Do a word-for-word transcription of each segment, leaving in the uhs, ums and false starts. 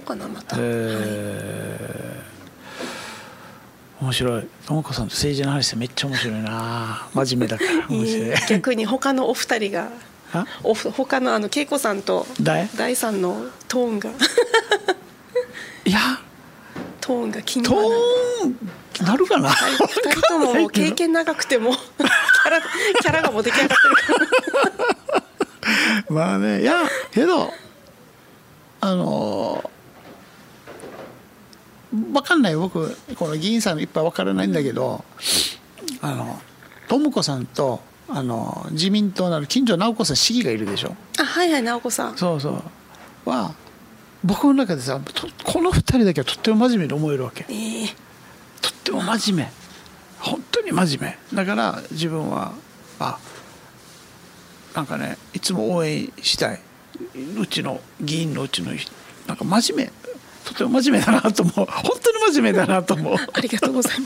かなまた。 えー、面白い。ともこさんと政治の話ってめっちゃ面白いな。真面目だから面白い。 えー、逆に他のお二人がお他のあの恵子さんと大さんのトーンがいやトーンが気になる。 トーンなるかな。 ふたりとももう経験長くてもキャラキャラがもう出来上がってるからまあね、いやけどあの分かんない。僕この議員さんいっぱい分からないんだけど、あの智子さんとあの自民党の近所直子さん市議がいるでしょ。 あ、はいはい、直子さん。 そうそうは僕の中でさ、このふたりだけはとっても真面目に思えるわけ、 えー、 とっても真面目、本当に真面目だから自分はあなんかねいつも応援したい。うちの議員のうちのなんか真面目、とても真面目だなと思う。本当に真面目だなと思うありがとうござい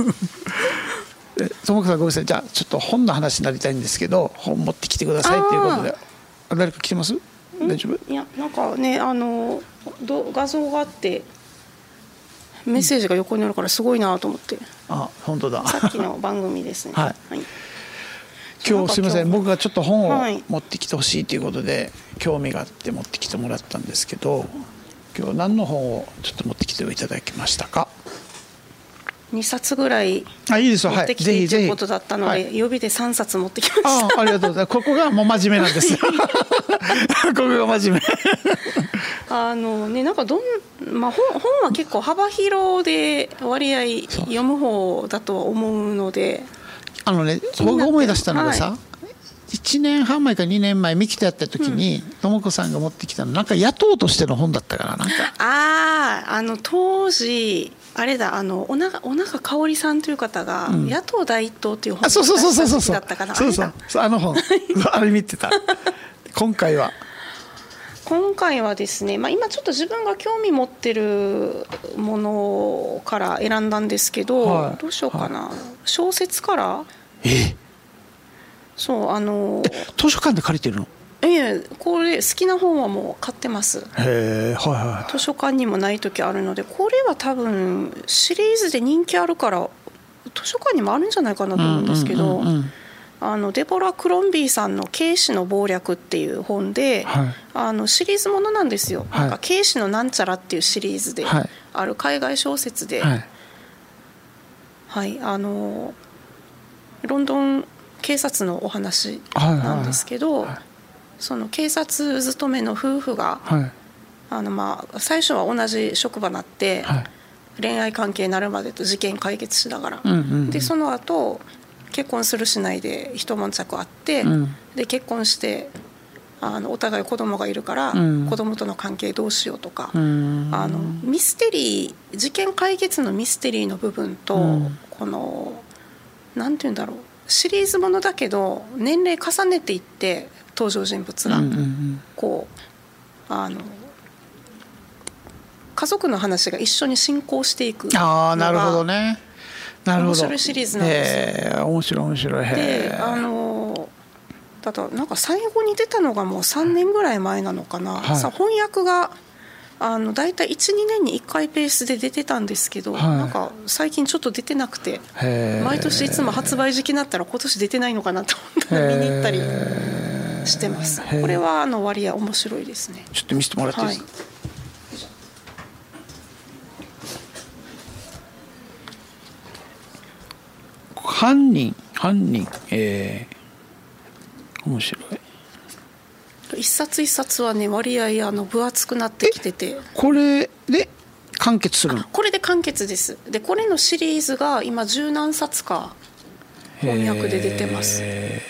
ますともこさんごめんなさい。じゃあちょっと本の話になりたいんですけど、本持ってきてくださいということで。誰か来てます？大丈夫？ いやなんかねあのど画像があってメッセージが横にあるからすごいなと思って。 あ、本当だ。 さっきの番組ですね。 はい、はい、今日すみません、僕がちょっと本を持ってきてほしいということで、はい、興味があって持ってきてもらったんですけど、今日何の本をちょっと持ってきていただきましたか？ にさつぐらい持ってきていいということだったので、予備でさんさつ持ってきました。 あ, ありがとうございます。ここがもう真面目なんですここが真面目あのねなんかどん、まあ、本, 本は結構幅広で割合読む方だとは思うので、 あのね僕が思い出したのがさ、はい、いちねんはんまえかにねんまえミキとやった時にとも子さんが持ってきたのなんか野党としての本だったからなんかあああの当時あれだあの小中小中香織さんという方が、うん、野党第一党という本を出した時だったかな。 そうそうそうあの本あれ見てた今回は今回はですね、まあ、今ちょっと自分が興味持ってるものから選んだんですけど、はい、どうしようかな、はい、小説からえそうあの図書館で借りてるの？ いやこれ好きな本はもう買ってます。 へー、はいはい、 図書館にもない時あるので、これは多分シリーズで人気あるから図書館にもあるんじゃないかなと思うんですけど、あのデボラ・クロンビーさんの軽視の謀略っていう本で、はい、あのシリーズものなんですよ、はい、なんか軽視のなんちゃらっていうシリーズである海外小説で、はい、はい、あのロンドン警察のお話なんですけど、はいはいはい、その警察勤めの夫婦が、はい、あのまあ最初は同じ職場になって、はい、恋愛関係になるまでと事件解決しながら、うんうんうん、でその後結婚するしないで一悶着あって、うん、で結婚してあのお互い子供がいるから、うん、子供との関係どうしようとか、うん、あのミステリー事件解決のミステリーの部分と、うん、このなんていうんだろうシリーズものだけど年齢重ねていって登場人物が、うんうんうん、こうあの家族の話が一緒に進行していくのがあーなるほどねなるほど面白いシリーズなんですよ。 へー面白い面白い。へであのだとなんか最後に出たのがもうさんねんぐらい前なのかな、はい、さ翻訳があのだいたいいちにねんにいっかいペースで出てたんですけど、はい、なんか最近ちょっと出てなくて毎年いつも発売時期になったら今年出てないのかなと思ったら見に行ったりしてます。これはあの割合面白いですね。 ちょっと見せてもらっていいですか？はい犯人犯人えー、面白い。 一冊一冊はね割合あの分厚くなってきててこれで完結するの？ これで完結です。でこれのシリーズが今十何冊か翻訳で出てます。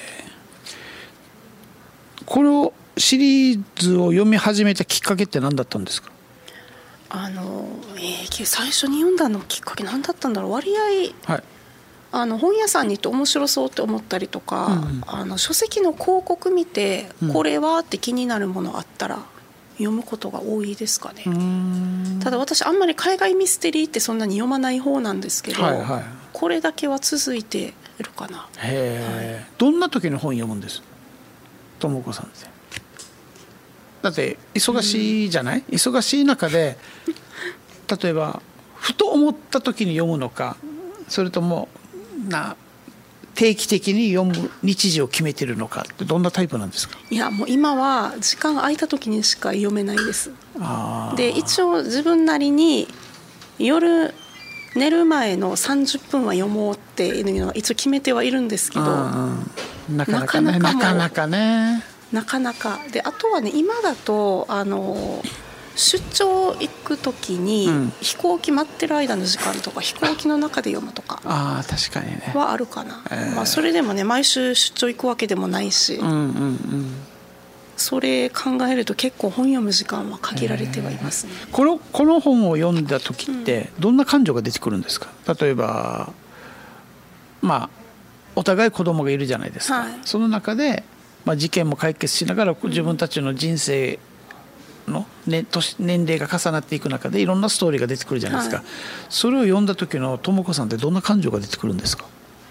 これをシリーズを読み始めたきっかけって何だったんですか？ あの、えー、最初に読んだのきっかけ何だったんだろう。割合、はい、あの本屋さんに行って面白そうって思ったりとか、うん、あの書籍の広告見て、うん、これはって気になるものあったら読むことが多いですかね。ただ私あんまり海外ミステリーってそんなに読まない方なんですけど、はいはい、これだけは続いているかな。 へー、はい、どんな時の本読むんです？ともこさんってだって忙しいじゃない、うん、忙しい中で例えばふと思った時に読むのか、それともな定期的に読む日時を決めてるのかってどんなタイプなんですか？ いやもう今は時間空いた時にしか読めないです。 あで一応自分なりに夜寝る前のさんじゅっぷんは読もうっていうのは一応決めてはいるんですけど、 なかなかねなかなかねなかなかで、あとはね今だとあの出張行く時に、うん、飛行機待ってる間の時間とか飛行機の中で読むとかあ確かにねはあるかな、 えーまあ、それでもね毎週出張行くわけでもないし、 うんうんうん、 それ考えると結構本読む時間は限られてはいますね、 えー、この、この本を読んだ時ってどんな感情が出てくるんですか？例えばまあお互い子供がいるじゃないですか、はい、その中で、まあ、事件も解決しながら自分たちの人生の、ね、年年齢が重なっていく中でいろんなストーリーが出てくるじゃないですか、はい、それを読んだ時のともこさんってどんな感情が出てくるんですか？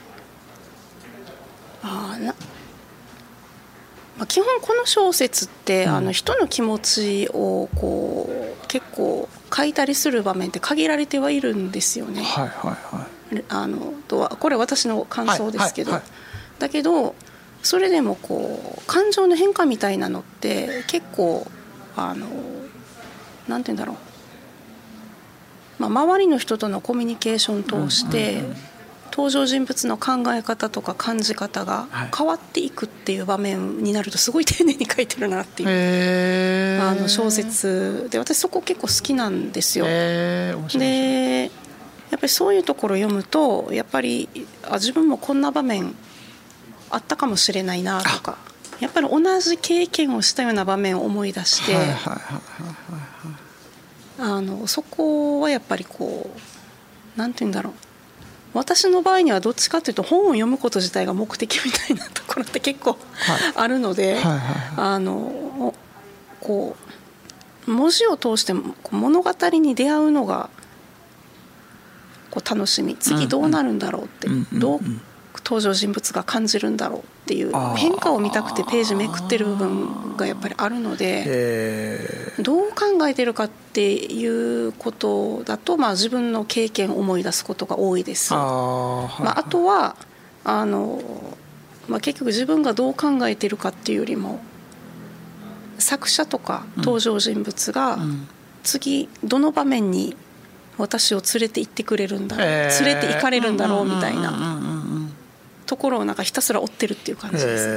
あな、まあ、基本この小説って、うん、あの人の気持ちをこう結構書いたりする場面って限られてはいるんですよね。 はいはいはい、 あのとはこれは私の感想ですけど、 はいはいはい、 だけどそれでもこう感情の変化みたいなのって結構あのなんて言うんだろう、まあ、周りの人とのコミュニケーションを通して、うんうんうん、登場人物の考え方とか感じ方が変わっていくっていう場面になるとすごい丁寧に書いてるなっていう、 へー、 あの小説で私そこ結構好きなんですよ。 へー、面白い。 でやっぱりそういうところを読むとやっぱりあ自分もこんな場面あったかもしれないなとか、やっぱり同じ経験をしたような場面を思い出して、あのそこはやっぱりこうなんて言うんだろう、私の場合にはどっちかというと本を読むこと自体が目的みたいなところって結構あるので、あのこう文字を通して物語に出会うのがこう楽しみ、次どうなるんだろうって、うんうん、どう登場人物が感じるんだろうっていう変化を見たくてページめくってる部分がやっぱりあるので、どう考えてるかっていうことだと、まあ、自分の経験を思い出すことが多いです。 あ,、まあ、あとはあの、まあ、結局自分がどう考えてるかっていうよりも作者とか登場人物が次どの場面に私を連れて行ってくれるんだろう、連れて行かれるんだろうみたいなところをなんかひたすら追ってるっていう感じです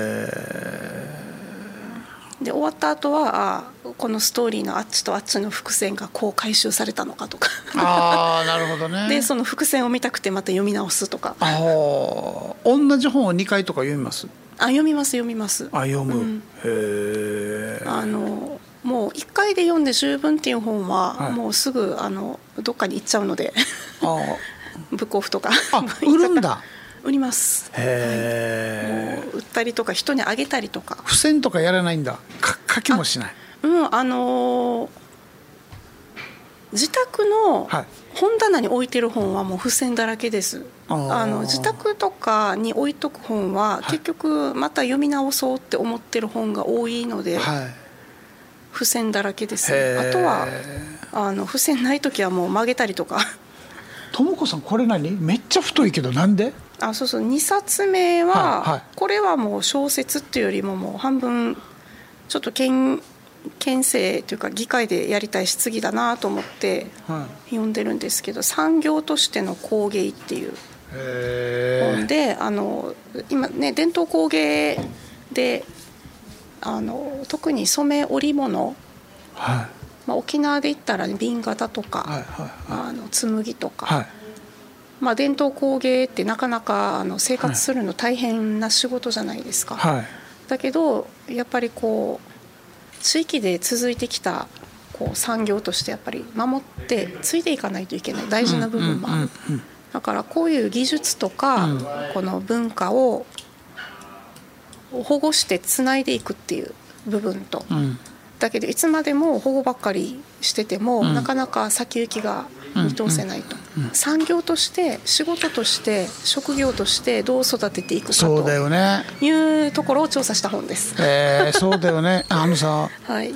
ね。で終わった後はあこのストーリーのあっちとあっちの伏線がこう回収されたのかとかあーなるほどね。 でその伏線を見たくてまた読み直すとか。 あ同じ本をにかいとか読みます？ あ読みます読みます。 あ読む、うん、 へー。あのもういっかいで読んで十分っていう本は、はい、もうすぐあのどっかに行っちゃうのであブックオフとかあ売るんだ売ります。 へー、 はい、もう売ったりとか人にあげたりとか。 付箋とかやらないんだ。か書きもしない。 うんあのー、自宅の本棚に置いてる本はもう付箋だらけです。ああの自宅とかに置いとく本は結局また読み直そうって思ってる本が多いので、はい、付箋だらけです。あとはあの付箋ない時はもう曲げたりとか。 ともこさんこれ何めっちゃ太いけどなんで？ あそうそうにさつめは、はいはい、これはもう小説っていうよりももう半分ちょっと県県政というか議会でやりたい質疑だなと思って読んでるんですけど、はい、産業としての工芸っていう本で、あの今ね伝統工芸であの特に染め織物、はいまあ、沖縄で言ったら、ね、紅型とか、はいはいはい、あの紬とか、はいまあ、伝統工芸ってなかなかあの生活するの大変な仕事じゃないですか、はい、だけどやっぱりこう地域で続いてきたこう産業としてやっぱり守ってついていかないといけない大事な部分もある、うんうんうんうん、だからこういう技術とか、うん、この文化を保護してつないでいくっていう部分と、うんだけどいつまでも保護ばっかりしてても、うん、なかなか先行きが見通せないと、うんうんうん、産業として仕事として職業としてどう育てていくかそうだよねというところを調査した本です。 えー、そうだよねあのさ、 はい、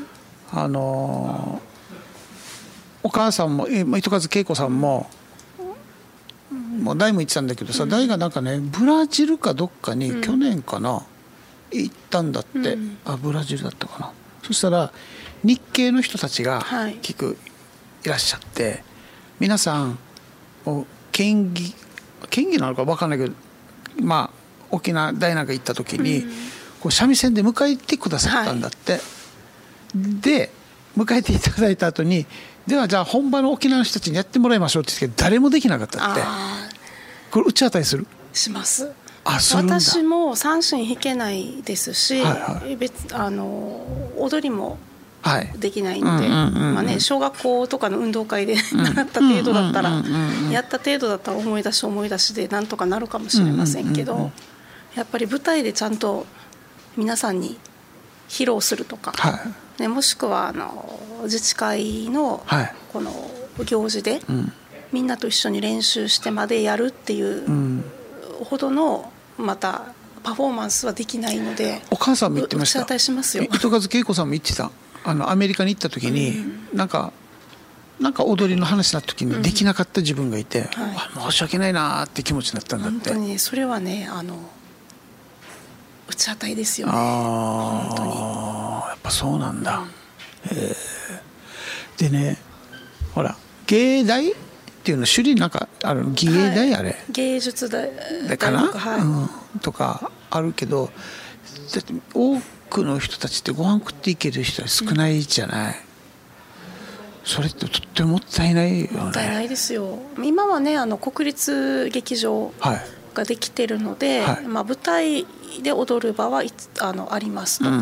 あのお母さんも糸数恵子さんも、もう大も言ってたんだけどさ、大がなんかねブラジルかどっかに去年かな、行ったんだって、あブラジルだったかな。そしたら日系の人たちが聞く、いらっしゃって、皆さん県議県議なのか分かんないけど、まあ沖縄大なんか行った時に、こう三味線で迎えてくださったんだって、はい、で迎えていただいた後に、ではじゃあ本場の沖縄の人たちにやってもらいましょうって言って、誰もできなかったって。これ打ち当たりする？します。 あ、するんだ。私も三線弾けないですし、はいはい、別あの踊りもできないので、まあね、小学校とかの運動会で習った程度だったら、やった程度だったら思い出し思い出しでなんとかなるかもしれませんけど、やっぱり舞台でちゃんと皆さんに披露するとか、はい、ね、もしくはあの自治会のこの行事でみんなと一緒に練習してまでやるっていうほどのまたパフォーマンスはできないので。 お母さんも言ってました。 打ち当たりしますよ。 糸数恵子さんも言ってた。あのアメリカに行った時に、うん、なんかなんか踊りの話になった時にできなかった自分がいて、うん、はい、申し訳ないなって気持ちになったんだって。 本当にそれはね、あの打ち当たりですよね。 あ、本当にやっぱそうなんだ、うん、えー、でね、ほら芸大っていうの種類なんかあるの、芸大、あれ、はい、 芸術大かな、はい、うん、とかあるけど、だって多くの人たちってご飯食っていける人は少ないじゃない、うん、それってとってももったいないよね。 もったいないですよ。今はね、あの国立劇場ができてるので、はい、まあ、舞台で踊る場はあのありますと、うんうん、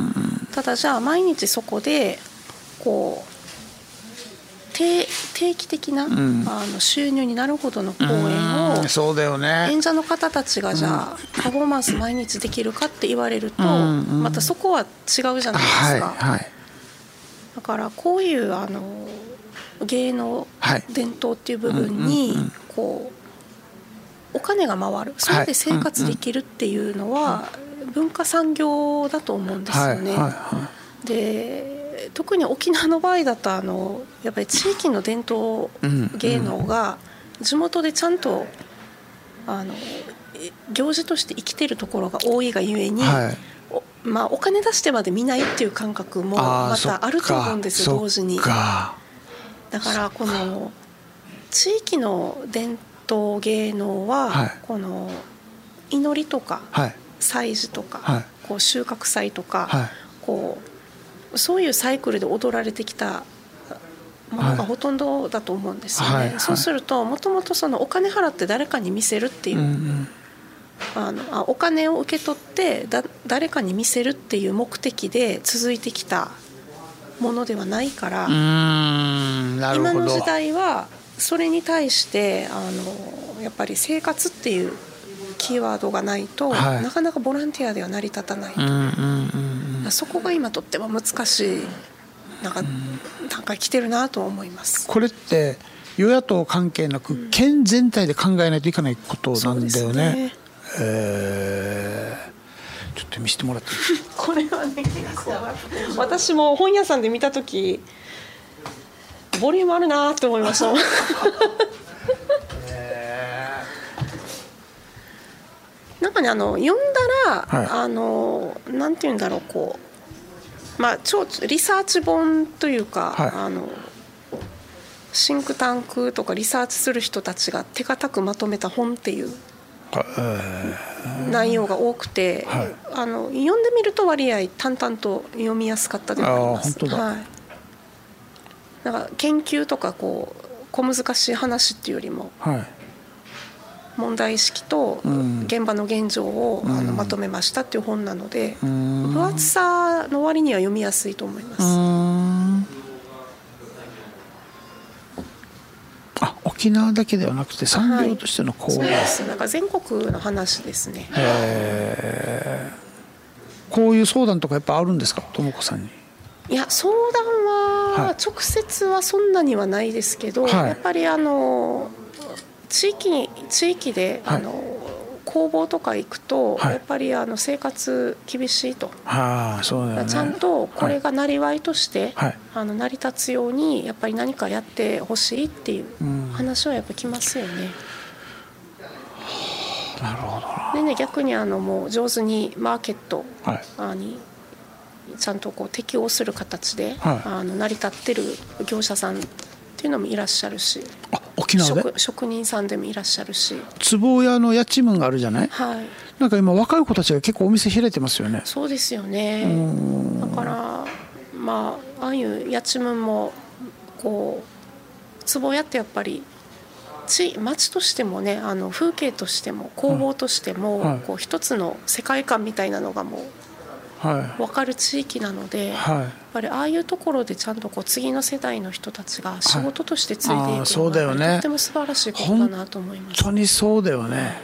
ただじゃあ毎日そこでこう定, 定期的な、うん、あの収入になるほどの公演を、 そうだよね、 演者の方たちがじゃあ、うん、パフォーマンス毎日できるかって言われると、うんうん、またそこは違うじゃないですか、はいはい、だからこういうあの芸能伝統っていう部分にこうお金が回る、それで生活できるっていうのは文化産業だと思うんですよね、はいはいはい、で特に沖縄の場合だとあのやっぱり地域の伝統芸能が地元でちゃんとあの行事として生きてるところが多いがゆえに、はい、お, まあ、お金出してまで見ないっていう感覚もまたあると思うんですよ、同時に。だからこの地域の伝統芸能は、はい、この祈りとか、はい、祭事とか、はい、こう収穫祭とか、はい、こうそういうサイクルで踊られてきたものがほとんどだと思うんですよね、はいはいはい、そうするともともとそのお金払って誰かに見せるっていう、うんうん、あのあお金を受け取ってだ誰かに見せるっていう目的で続いてきたものではないから、うーん、なるほど、今の時代はそれに対してあのやっぱり生活っていうキーワードがないと、はい、なかなかボランティアでは成り立たないと、うんうんうんうん、そこが今とっても難しいなんか、うん、なんか来てるなと思います。 これって与野党関係なく、うん、県全体で考えないといけないことなんだよね。ね、えー、ちょっと見せてもらっていいこれはね、私も本屋さんで見たときボリュームあるなと思いましたなんかね、あの読んだら、はい、あのなんていうんだろう、こう、まあ、超リサーチ本というか、はい、あのシンクタンクとかリサーチする人たちが手堅くまとめた本っていう内容が多くて、はい、あの読んでみると割合淡々と読みやすかったでもあります。 あ、本当だ、はい、 なんか研究とかこう小難しい話っていうよりも、はい、問題意識と現場の現状を、うん、あのまとめましたっていう本なので、うん、分厚さの割には読みやすいと思います。うん、 あ、沖縄だけではなくて産業としてのこう、はい、そうです。 なんか全国の話ですね。 へー、こういう相談とかやっぱあるんですか、ともこさんに。 いや、相談は直接はそんなにはないですけど、はい、やっぱりあの地域に地域で、はい、あの工房とか行くと、 はい、 やっぱりあの生活厳しいと、 はあ、そうだよね、 ちゃんとこれがなりわいとして、 はい、 あの成り立つようにやっぱり何かやってほしいっていう話はやっぱきますよね、 うん、なるほどな。 でね、逆にあのもう上手にマーケット、 はい、 あにちゃんとこう適応する形で、 はい、 あの成り立ってる業者さんっていうのもいらっしゃるし、 あ、沖縄で職, 職人さんでもいらっしゃるし、 壺屋のやちむんがあるじゃない、 はい、 なんか今若い子たちが結構お店開いてますよね。 そうですよね。だからまあああいうやちむんもこう壺屋ってやっぱり地町としてもね、あの風景としても工房としても、はい、こう一つの世界観みたいなのがもう分かる地域なので、はい、やっぱりああいうところでちゃんとこう次の世代の人たちが仕事としてついていくのが、はい、そうだよね、とっても素晴らしいことだなと思います。 本当にそうだよね、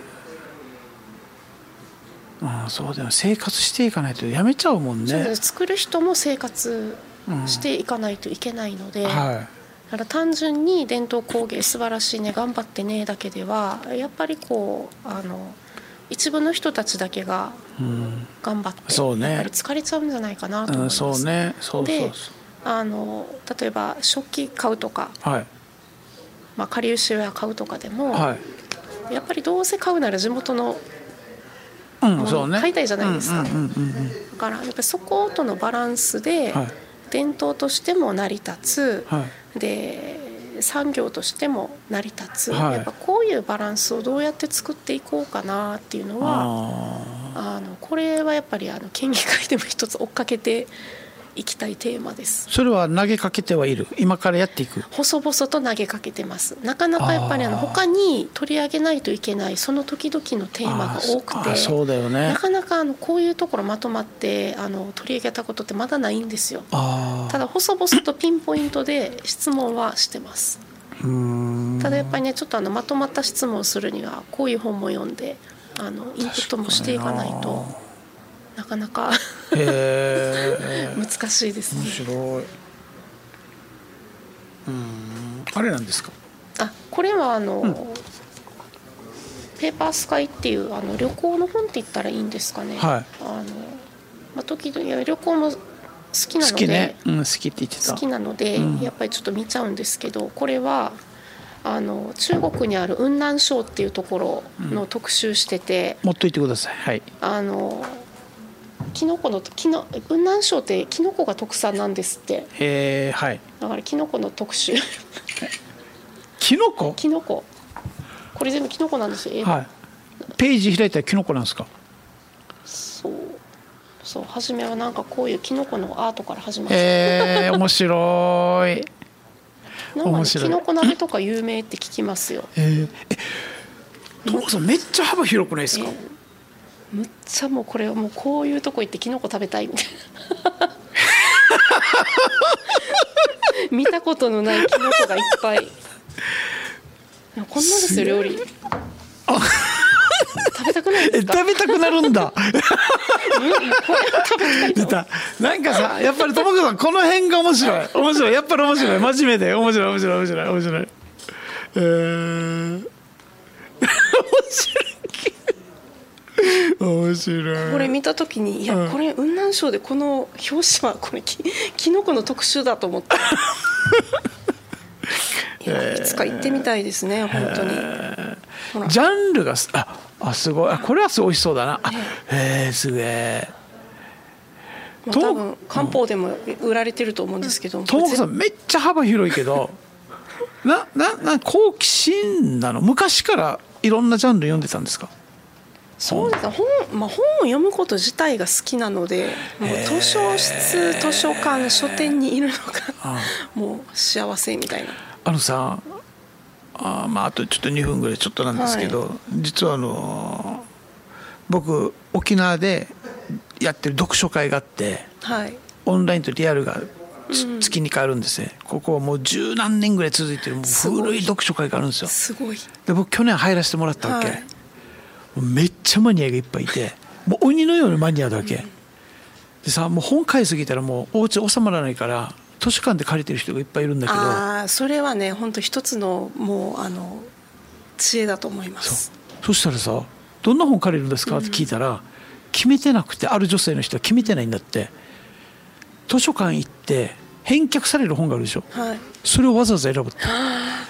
うん、そうだよ、生活していかないとやめちゃうもんね。 そうです、作る人も生活していかないといけないので、うん、はい、だから単純に伝統工芸素晴らしいね頑張ってねだけではやっぱりこうあの一部の人たちだけが頑張って、うん、そうね、やっぱり疲れちゃうんじゃないかなと思います、うん、そうね、そうそうそう。で、あの例えば食器買うとか、はい、まあ、かりゆしウェア買うとかでも、はい、やっぱりどうせ買うなら地元のもの買いたいじゃないですか。だからやっぱりそことのバランスで、はい、伝統としても成り立つ、はい、で産業としても成り立つ、はい、やっぱこういうバランスをどうやって作っていこうかなっていうのは、ああのこれはやっぱりあの県議会でも一つ追っかけていきたいテーマです。 それは投げかけてはいる、今からやっていく、 細々と投げかけてます。なかなかやっぱりあの他に取り上げないといけないその時々のテーマが多くて、そうだよね、なかなかあのこういうところまとまってあの取り上げたことってまだないんですよ。ただ細々とピンポイントで質問はしてます。うーん、ただやっぱりね、ちょっとあのまとまった質問をするにはこういう本も読んであのインプットもしていかないとなかなか難しいですね。面白い。 うん、あれなんですか。 あ、これはあの、うん、ペーパースカイっていうあの旅行の本って言ったらいいんですかね。はい、あのまあ、時々旅行も好きなので、好きね、うん、好きって言ってた。好きなので、うん、やっぱりちょっと見ちゃうんですけど、これはあの中国にある雲南省っていうところの特集してて、 うん、持っといてください。はい。あのキノコのキノ雲南省ってキノコが特産なんですって。 へえ、はい。 だからキノコの特集。 キノコ？ キノコ。これ全部キノコなんですよ。 はい。ページ開いたらキノコなんですか。 そう。そう、初めはなんかこういうキノコのアートから始まって。 へえ、面白い。 なんかね、キノコ鍋とか有名って聞きますよ。 ええ、トモさんめっちゃ幅広くないですか。 むっちゃもうこれはもうこういうとこ行ってキノコ食べたいみたいな見たことのないキノコがいっぱい。こんなんですよ料理。食べたくないですか。 食べたくなるんだ。出た。なんかさ、やっぱりともこさんこの辺が面白い。面白い。やっぱり面白い。真面目で面白い面白い面白い面白い。えー、面白い。面白い。 これ見た時にいや、これ雲南省でこの表紙はこれ き, きのこの特集だと思っていや、いつか行ってみたいですね、本当に。 ジャンルがああすごい、あこれはすごい美味しそうだな。へえ、すげえ。 まあ、多分漢方でも売られてると思うんですけど、 ともこさんめっちゃ幅広いけどななな好奇心なの。昔からいろんなジャンル読んでたんですか。 そうですね、本、まあ、本を読むこと自体が好きなので、もう図書室、図書館、書店にいるのがもう幸せみたいな。 あのさあ、まあ、あとちょっとにふんぐらいちょっとなんですけど、はい、実はあの僕沖縄でやってる読書会があって、はい、オンラインとリアルが月にかいあるんですね、うん、ここはもう十何年ぐらい続いてるもう古い読書会があるんですよ。 すごい。 で僕去年入らせてもらったわけ、はい、めっちゃマニアがいっぱいいて、もう鬼のようなマニアだわけ、うん、でさ、もう本買いすぎたらもうお家収まらないから図書館で借りてる人がいっぱいいるんだけど、 あそれはね本当一つのもうあの知恵だと思います。 そ, そしたらさどんな本借りるんですかって聞いたら、決めてなくて、ある女性の人は決めてないんだって。図書館行って返却される本があるでしょ、 はい、 それをわざわざ選ぶって。